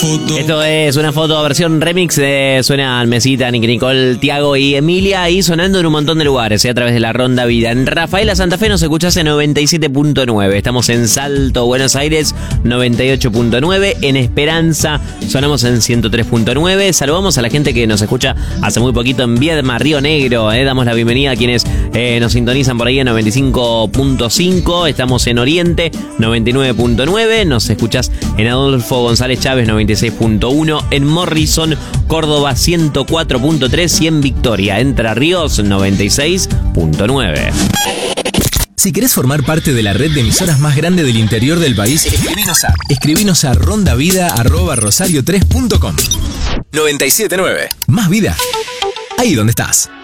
Esto es una foto versión remix de Suena Mesita, Nicky Nicole, Tiago y Emilia, y sonando en un montón de lugares, a través de la Ronda Vida. En Rafaela Santa Fe nos escuchás en 97.9. Estamos en Salto, Buenos Aires, 98.9. En Esperanza sonamos en 103.9. Saludamos a la gente que nos escucha hace muy poquito en Viedma, Río Negro. Damos la bienvenida a quienes nos sintonizan por ahí en 95.5. Estamos en Oriente, 99.9. Nos escuchás en Adolfo González Chávez, 96.1, en Morrison, Córdoba 104.3 y en Victoria, Entre Ríos 96.9. Si querés formar parte de la red de emisoras más grande del interior del país, escribinos a rondavida@rosario3.com. 97.9. Más vida. Ahí donde estás.